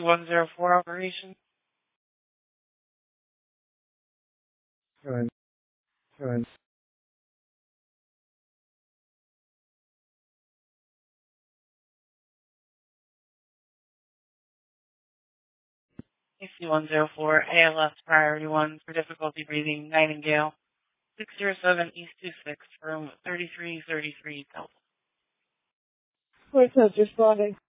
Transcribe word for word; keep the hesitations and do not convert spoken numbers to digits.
one zero four operation. Good. Good. A C one zero four, A L S priority one for difficulty breathing, Nightingale, six zero seven East two six, room thirty-three thirty-three, Delta. Where's that responding?